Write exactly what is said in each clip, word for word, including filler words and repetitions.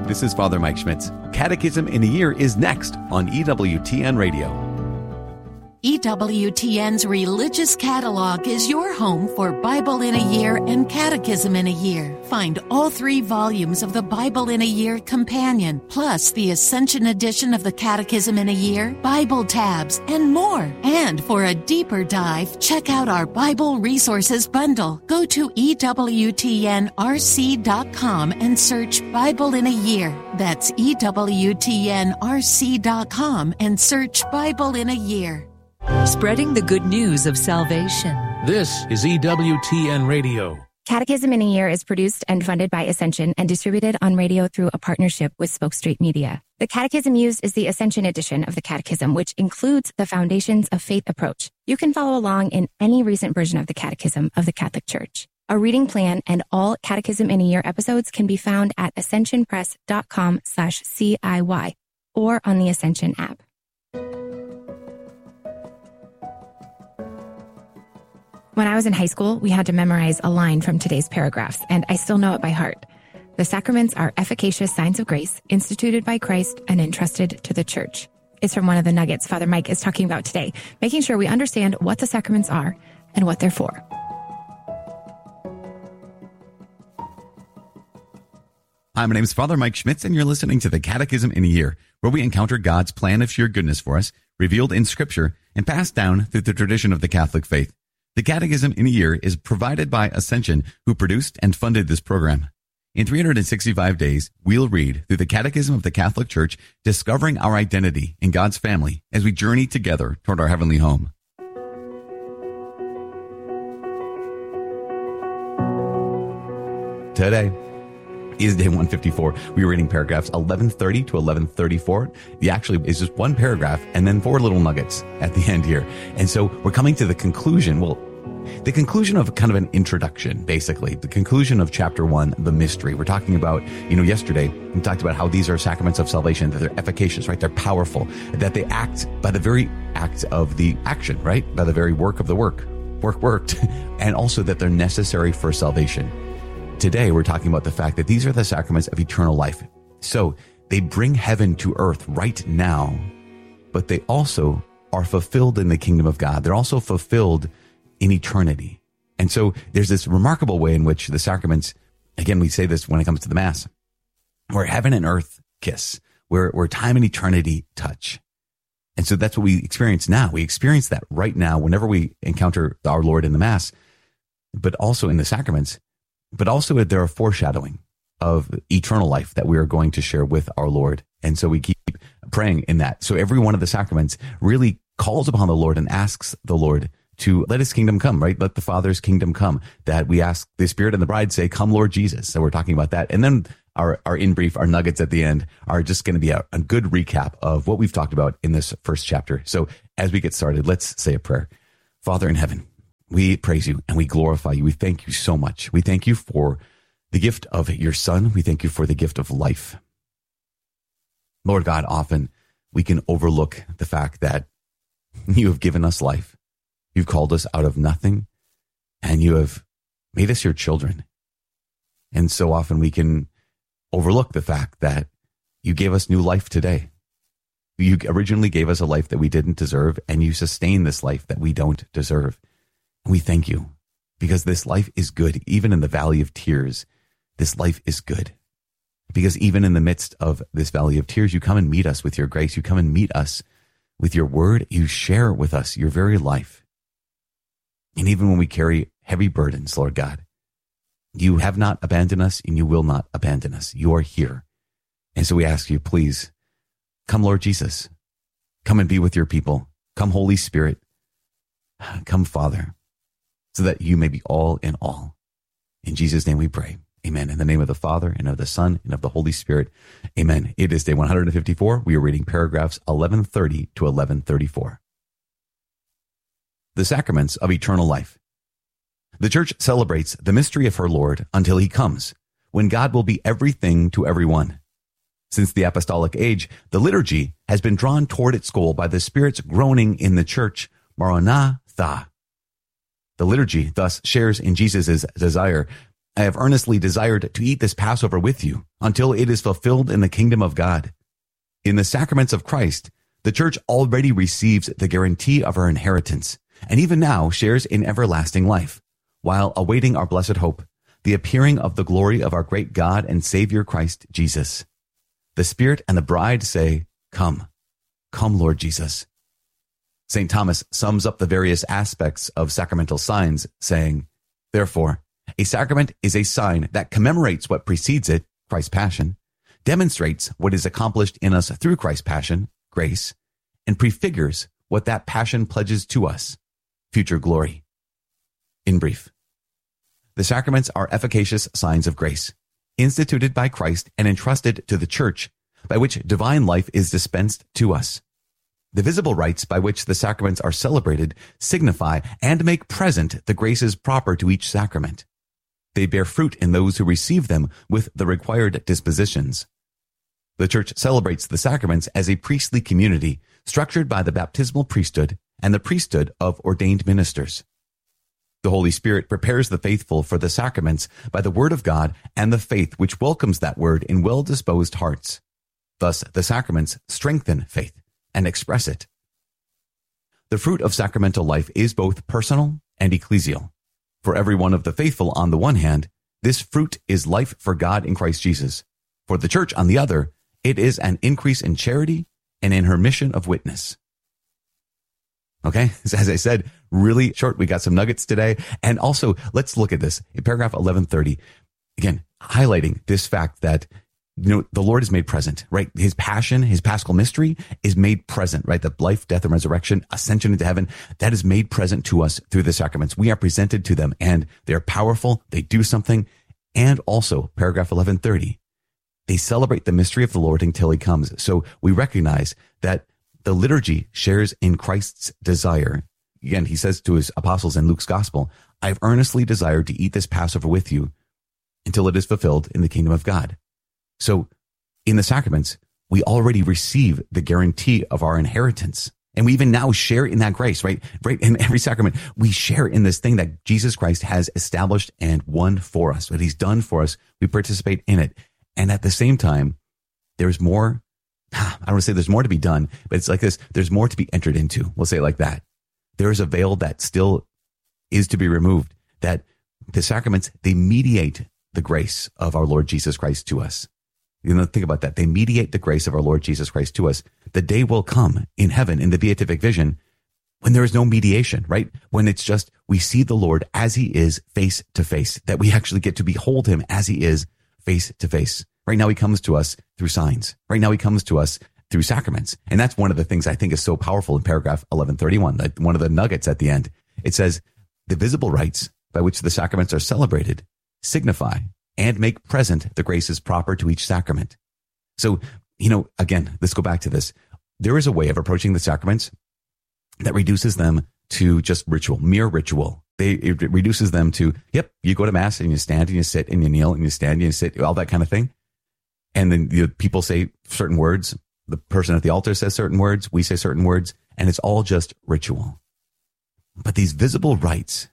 this is Father Mike Schmitz. Catechism in a Year is next on E W T N Radio. E W T N's Religious Catalog is your home for Bible in a Year and Catechism in a Year. Find all three volumes of the Bible in a Year Companion, plus the Ascension edition of the Catechism in a Year, Bible tabs, and more. And for a deeper dive, check out our Bible Resources Bundle. Go to E W T N R C dot com and search Bible in a Year. That's E W T N R C dot com and search Bible in a Year. Spreading the good news of salvation. This is E W T N Radio. Catechism in a Year is produced and funded by Ascension and distributed on radio through a partnership with Spoke Street Media. The catechism used is the Ascension edition of the Catechism, which includes the Foundations of Faith approach. You can follow along in any recent version of the Catechism of the Catholic Church. A reading plan and all Catechism in a Year episodes can be found at ascensionpress.com slash CIY or on the Ascension app. When I was in high school, we had to memorize a line from today's paragraphs, and I still know it by heart. The sacraments are efficacious signs of grace instituted by Christ and entrusted to the Church. It's from one of the nuggets Father Mike is talking about today, making sure we understand what the sacraments are and what they're for. Hi, my name is Father Mike Schmitz, and you're listening to the Catechism in a Year, where we encounter God's plan of sheer goodness for us, revealed in Scripture and passed down through the tradition of the Catholic faith. The Catechism in a Year is provided by Ascension, who produced and funded this program. In three hundred sixty-five days, we'll read through the Catechism of the Catholic Church, discovering our identity in God's family as we journey together toward our heavenly home. Today is day one fifty-four. We are reading paragraphs eleven thirty to eleven thirty-four. The actually is just one paragraph and then four little nuggets at the end here. And so we're coming to the conclusion, well, the conclusion of kind of an introduction, basically. The conclusion of chapter one, the mystery. We're talking about, you know, yesterday, we talked about how these are sacraments of salvation, that they're efficacious, right? They're powerful, that they act by the very act of the action, right? By the very work of the work. Work worked. And also that they're necessary for salvation. Today, we're talking about the fact that these are the sacraments of eternal life. So they bring heaven to earth right now, but they also are fulfilled in the kingdom of God. They're also fulfilled in eternity. And so there's this remarkable way in which the sacraments, again, we say this when it comes to the Mass, where heaven and earth kiss, where, where time and eternity touch. And so that's what we experience now. We experience that right now whenever we encounter our Lord in the Mass, but also in the sacraments. But also there are foreshadowing of eternal life that we are going to share with our Lord. And so we keep praying in that. So every one of the sacraments really calls upon the Lord and asks the Lord to let his kingdom come, right? Let the Father's kingdom come. That we ask the Spirit and the bride say, come, Lord Jesus. So we're talking about that. And then our, our in brief, our nuggets at the end are just going to be a, a good recap of what we've talked about in this first chapter. So as we get started, let's say a prayer. Father in heaven, we praise you and we glorify you. We thank you so much. We thank you for the gift of your Son. We thank you for the gift of life. Lord God, often we can overlook the fact that you have given us life. You've called us out of nothing, and you have made us your children. And so often we can overlook the fact that you gave us new life today. You originally gave us a life that we didn't deserve, and you sustain this life that we don't deserve. And we thank you, because this life is good. Even in the valley of tears, this life is good. Because even in the midst of this valley of tears, you come and meet us with your grace. You come and meet us with your word. You share with us your very life. And even when we carry heavy burdens, Lord God, you have not abandoned us and you will not abandon us. You are here. And so we ask you, please, come, Lord Jesus. Come and be with your people. Come, Holy Spirit. Come, Father, so that you may be all in all. In Jesus' name we pray. Amen. In the name of the Father, and of the Son, and of the Holy Spirit. Amen. It is day one hundred fifty-four. We are reading paragraphs eleven thirty to eleven thirty-four. The sacraments of eternal life. The Church celebrates the mystery of her Lord until he comes, when God will be everything to everyone. Since the apostolic age, the liturgy has been drawn toward its goal by the Spirit's groaning in the Church, Maranatha. The liturgy thus shares in Jesus' desire I have earnestly desired to eat this Passover with you until it is fulfilled in the kingdom of God. In the sacraments of Christ, the church already receives the guarantee of our inheritance, and even now shares in everlasting life, while awaiting our blessed hope, the appearing of the glory of our great God and Savior Christ Jesus. The Spirit and the bride say, Come, come, Lord Jesus. Saint Thomas sums up the various aspects of sacramental signs, saying, Therefore, a sacrament is a sign that commemorates what precedes it, Christ's passion, demonstrates what is accomplished in us through Christ's passion, grace, and prefigures what that passion pledges to us, future glory. In brief, the sacraments are efficacious signs of grace, instituted by Christ and entrusted to the Church, by which divine life is dispensed to us. The visible rites by which the sacraments are celebrated signify and make present the graces proper to each sacrament. They bear fruit in those who receive them with the required dispositions. The Church celebrates the sacraments as a priestly community structured by the baptismal priesthood and the priesthood of ordained ministers. The Holy Spirit prepares the faithful for the sacraments by the Word of God and the faith which welcomes that Word in well-disposed hearts. Thus, the sacraments strengthen faith and express it. The fruit of sacramental life is both personal and ecclesial. For every one of the faithful on the one hand, this fruit is life for God in Christ Jesus. For the Church on the other, it is an increase in charity and in her mission of witness. Okay, as I said, really short. We got some nuggets today. And also, let's look at this in paragraph eleven thirty. Again, highlighting this fact that, you know, the Lord is made present, right? His passion, his paschal mystery is made present, right? The life, death, and resurrection, ascension into heaven, that is made present to us through the sacraments. We are presented to them and they're powerful. They do something. And also, paragraph eleven thirty, they celebrate the mystery of the Lord until he comes. So we recognize that the liturgy shares in Christ's desire. Again, he says to his apostles in Luke's gospel, I've earnestly desired to eat this Passover with you until it is fulfilled in the kingdom of God. So in the sacraments, we already receive the guarantee of our inheritance. And we even now share in that grace, right? Right. In every sacrament, we share in this thing that Jesus Christ has established and won for us. What he's done for us, we participate in it. And at the same time, there's more, I don't want to say there's more to be done, but it's like this, there's more to be entered into. We'll say it like that. There is a veil that still is to be removed, that the sacraments, they mediate the grace of our Lord Jesus Christ to us. You know, think about that. They mediate the grace of our Lord Jesus Christ to us. The day will come in heaven, in the beatific vision, when there is no mediation, right? When it's just, we see the Lord as he is face to face, that we actually get to behold him as he is face to face. Right now he comes to us through signs. Right now he comes to us through sacraments. And that's one of the things I think is so powerful in paragraph eleven thirty-one, like one of the nuggets at the end. It says, the visible rites by which the sacraments are celebrated signify and make present the graces proper to each sacrament. So, you know, again, let's go back to this. There is a way of approaching the sacraments that reduces them to just ritual, mere ritual. They, it reduces them to, yep, you go to mass and you stand and you sit and you kneel and you stand and you sit, all that kind of thing. And then you know, people say certain words. The person at the altar says certain words. We say certain words, and it's all just ritual. But these visible rites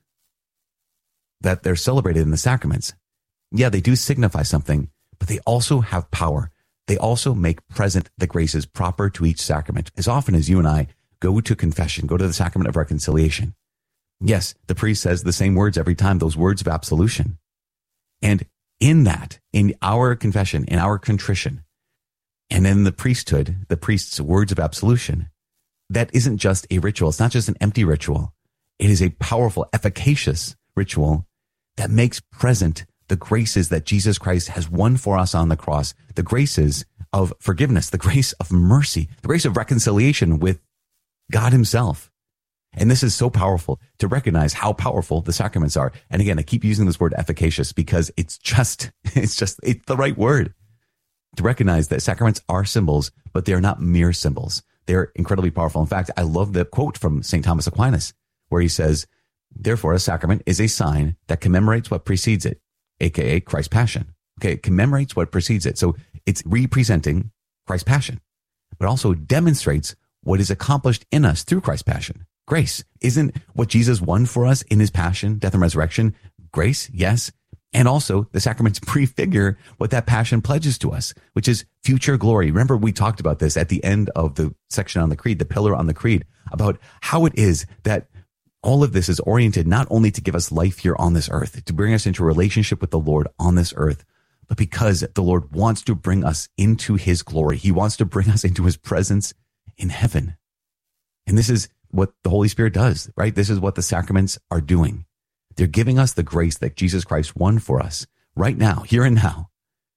that they're celebrated in the sacraments, yeah, they do signify something, but they also have power. They also make present the graces proper to each sacrament. As often as you and I go to confession, go to the sacrament of reconciliation, yes, the priest says the same words every time, those words of absolution. And in that, in our confession, in our contrition, and in the priesthood, the priest's words of absolution, that isn't just a ritual. It's not just an empty ritual. It is a powerful, efficacious ritual that makes present the graces that Jesus Christ has won for us on the cross, the graces of forgiveness, the grace of mercy, the grace of reconciliation with God himself. And this is so powerful to recognize how powerful the sacraments are. And again, I keep using this word efficacious because it's just, it's just, it's the right word to recognize that sacraments are symbols, but they are not mere symbols. They're incredibly powerful. In fact, I love the quote from Saint Thomas Aquinas, where he says, therefore, a sacrament is a sign that commemorates what precedes it, aka Christ's passion. Okay, it commemorates what precedes it. So it's representing Christ's passion, but also demonstrates what is accomplished in us through Christ's passion. Grace. Isn't what Jesus won for us in his passion, death, and resurrection grace? Yes. And also the sacraments prefigure what that passion pledges to us, which is future glory. Remember, we talked about this at the end of the section on the creed, the pillar on the creed, about how it is that all of this is oriented not only to give us life here on this earth, to bring us into a relationship with the Lord on this earth, but because the Lord wants to bring us into his glory. He wants to bring us into his presence in heaven. And this is what the Holy Spirit does, right? This is what the sacraments are doing. They're giving us the grace that Jesus Christ won for us right now, here and now,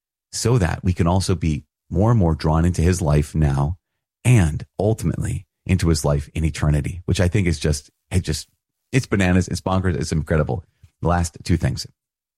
so that we can also be more and more drawn into his life now and ultimately into his life in eternity, which I think is just, it just, it's bananas. It's bonkers. It's incredible. The last two things.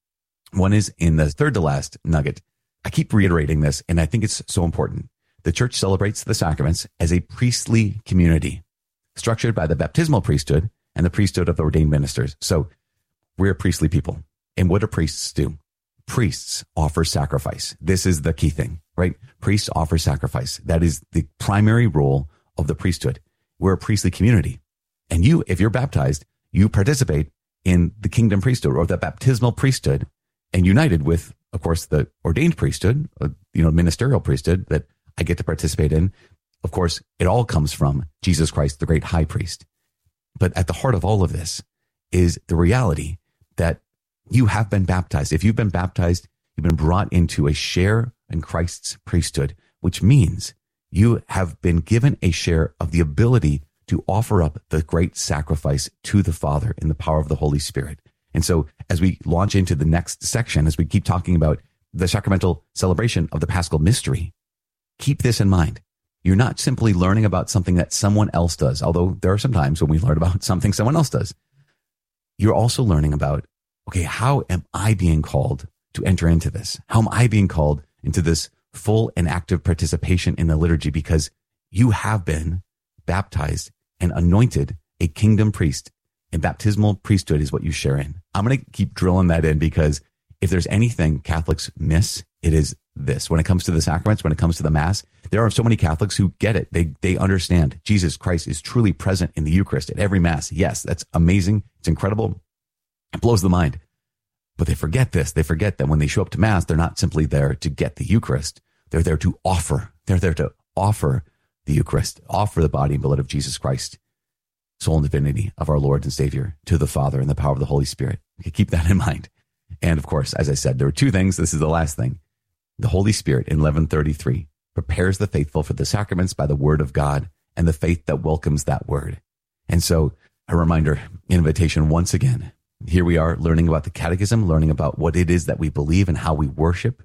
One is in the third to last nugget. I keep reiterating this, and I think it's so important. The church celebrates the sacraments as a priestly community structured by the baptismal priesthood and the priesthood of the ordained ministers. So we're a priestly people. And what do priests do? Priests offer sacrifice. This is the key thing, right? Priests offer sacrifice. That is the primary role of the priesthood. We're a priestly community. And you, if you're baptized, you participate in the kingdom priesthood or the baptismal priesthood and united with, of course, the ordained priesthood, you know, ministerial priesthood that I get to participate in. Of course, it all comes from Jesus Christ, the great high priest. But at the heart of all of this is the reality that you have been baptized. If you've been baptized, you've been brought into a share in Christ's priesthood, which means you have been given a share of the ability to offer up the great sacrifice to the Father in the power of the Holy Spirit. And so as we launch into the next section, as we keep talking about the sacramental celebration of the Paschal mystery, keep this in mind. You're not simply learning about something that someone else does, although there are some times when we learn about something someone else does. You're also learning about, okay, how am I being called to enter into this? How am I being called into this full and active participation in the liturgy? Because you have been baptized and anointed a kingdom priest, and baptismal priesthood is what you share in. I'm going to keep drilling that in because if there's anything Catholics miss, it is this. When it comes to the sacraments, when it comes to the Mass, there are so many Catholics who get it. They they understand Jesus Christ is truly present in the Eucharist at every Mass. Yes, that's amazing. It's incredible. It blows the mind. But they forget this. They forget that when they show up to Mass, they're not simply there to get the Eucharist. They're there to offer. They're there to offer the Eucharist, offer the body and blood of Jesus Christ, soul and divinity of our Lord and Savior, to the Father in the power of the Holy Spirit. Okay, keep that in mind. And of course, as I said, there are two things. This is the last thing. The Holy Spirit in eleven thirty-three prepares the faithful for the sacraments by the word of God and the faith that welcomes that word. And so a reminder, invitation once again. Here we are learning about the catechism, learning about what it is that we believe and how we worship.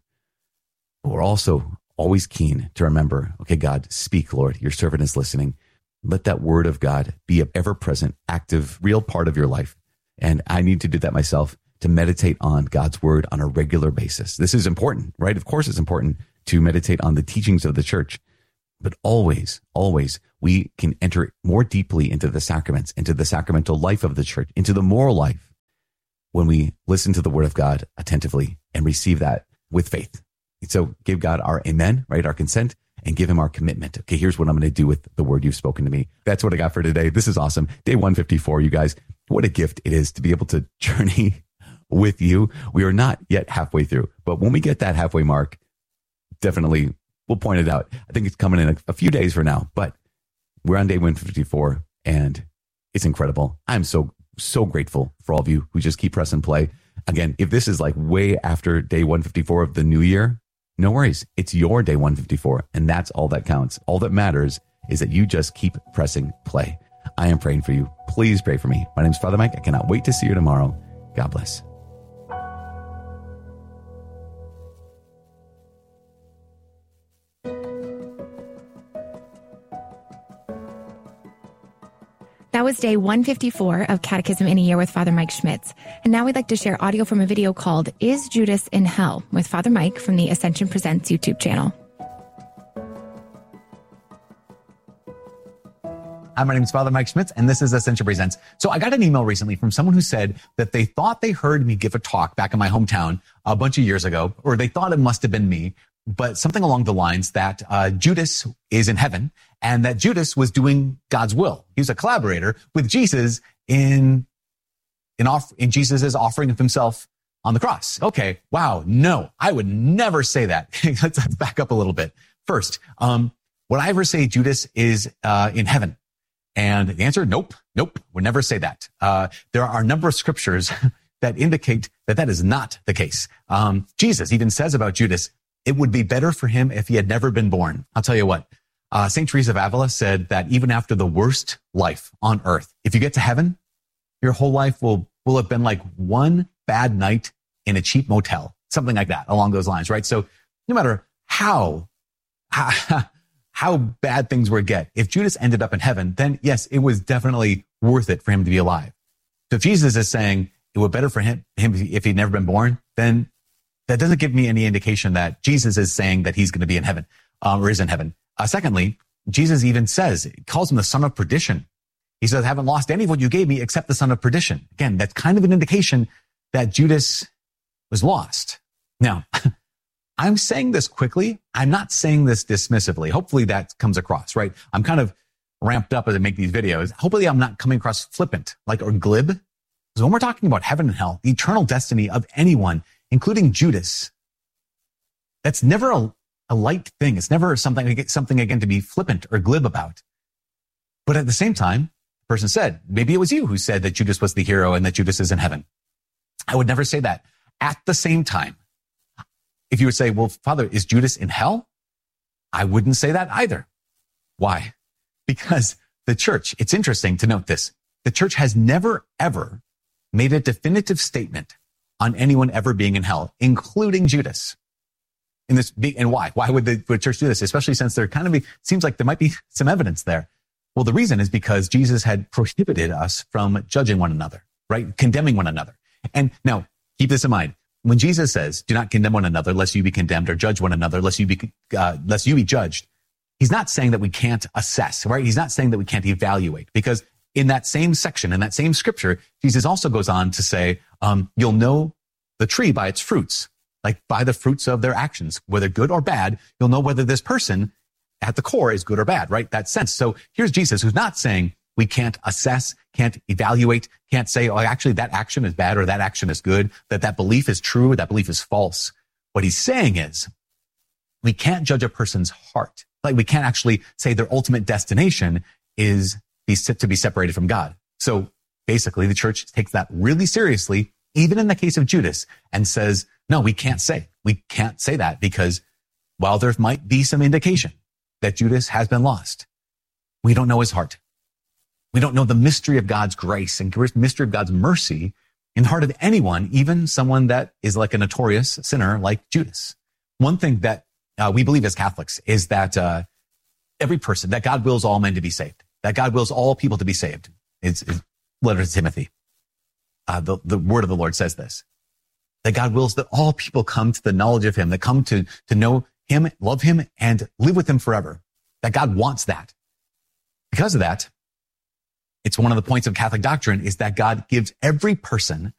But we're also always keen to remember, okay, God, speak, Lord. Your servant is listening. Let that word of God be an ever-present, active, real part of your life. And I need to do that myself, to meditate on God's word on a regular basis. This is important, right? Of course, it's important to meditate on the teachings of the church, but always, always we can enter more deeply into the sacraments, into the sacramental life of the church, into the moral life when we listen to the word of God attentively and receive that with faith. So give God our amen, right? Our consent, and give him our commitment. Okay, here's what I'm going to do with the word you've spoken to me. That's what I got for today. This is awesome. Day one fifty-four, you guys. What a gift it is to be able to journey with you. We are not yet halfway through, but when we get that halfway mark, definitely we'll point it out. I think it's coming in a, a few days from now, but we're on day one fifty-four and it's incredible. I'm so, so grateful for all of you who just keep pressing play. Again, if this is like way after day one fifty-four of the new year, no worries. It's your day one fifty-four, and that's all that counts. All that matters is that you just keep pressing play. I am praying for you. Please pray for me. My name is Father Mike. I cannot wait to see you tomorrow. God bless. That was day one fifty-four of Catechism in a Year with Father Mike Schmitz. And now we'd like to share audio from a video called Is Judas in Hell? With Father Mike from the Ascension Presents YouTube channel. Hi, my name is Father Mike Schmitz, and this is Ascension Presents. So I got an email recently from someone who said that they thought they heard me give a talk back in my hometown a bunch of years ago, or they thought it must have been me, but something along the lines that uh, Judas is in heaven and that Judas was doing God's will. He was a collaborator with Jesus in in, off, in Jesus' offering of himself on the cross. Okay. Wow. No, I would never say that. Let's back up a little bit. First, um, would I ever say Judas is uh, in heaven? And the answer, nope, nope, would never say that. Uh, there are a number of scriptures that indicate that that is not the case. Um, Jesus even says about Judas, it would be better for him if he had never been born. I'll tell you what, uh, Saint Teresa of Avila said that even after the worst life on earth, if you get to heaven, your whole life will, will have been like one bad night in a cheap motel, something like that along those lines, right? So no matter how, how, how bad things would get, if Judas ended up in heaven, then yes, it was definitely worth it for him to be alive. So if Jesus is saying it would be better for him, him if he'd never been born, then that doesn't give me any indication that Jesus is saying that he's going to be in heaven, um, or is in heaven. Uh, secondly, Jesus even says, calls him the son of perdition. He says, I haven't lost any of what you gave me except the son of perdition. Again, that's kind of an indication that Judas was lost. Now, I'm saying this quickly. I'm not saying this dismissively. Hopefully that comes across, right? I'm kind of ramped up as I make these videos. Hopefully I'm not coming across flippant, like, or glib. Because when we're talking about heaven and hell, the eternal destiny of anyone, including Judas, that's never a, a light thing. It's never something, something again to be flippant or glib about. But at the same time, the person said, maybe it was you who said that Judas was the hero and that Judas is in heaven. I would never say that. At the same time, if you would say, well, Father, is Judas in hell? I wouldn't say that either. Why? Because the church, it's interesting to note this. The church has never, ever made a definitive statement on anyone ever being in hell, including Judas. In this, and why? Why would the, would the church do this? Especially since there kind of be, seems like there might be some evidence there. Well, the reason is because Jesus had prohibited us from judging one another, right? Condemning one another. And now, keep this in mind. When Jesus says, do not condemn one another, lest you be condemned, or judge one another, lest you be, uh, lest you be judged, he's not saying that we can't assess, right? He's not saying that we can't evaluate, because in that same section, in that same scripture, Jesus also goes on to say, um, you'll know the tree by its fruits, like by the fruits of their actions, whether good or bad. You'll know whether this person at the core is good or bad, right? That sense. So here's Jesus, who's not saying we can't assess, can't evaluate, can't say, oh, actually that action is bad or that action is good, that that belief is true, or that belief is false. What he's saying is we can't judge a person's heart. Like we can't actually say their ultimate destination is be, to be separated from God. So basically the church takes that really seriously, even in the case of Judas, and says, no, we can't say, we can't say that, because while there might be some indication that Judas has been lost, we don't know his heart. We don't know the mystery of God's grace and mystery of God's mercy in the heart of anyone, even someone that is like a notorious sinner like Judas. One thing that uh, we believe as Catholics is that uh, every person, that God wills all men to be saved, that God wills all people to be saved. It's, it's letter to Timothy. Uh, the, the word of the Lord says this, that God wills that all people come to the knowledge of him, that come to, to know him, love him, and live with him forever. That God wants that. Because of that, it's one of the points of Catholic doctrine is that God gives every person